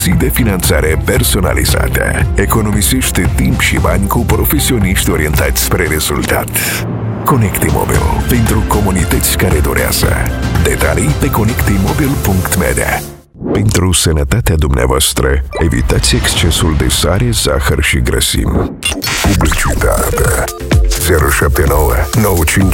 de finanțare personalizată. Economisește timp și bani cu profesioniști orientați spre rezultat. Conectimobil, pentru comunități care durează. Detalii pe conectimobil.md. Pentru sănătatea dumneavoastră, evitați excesul de sare, zahăr și grăsimi. Publicitate 079 95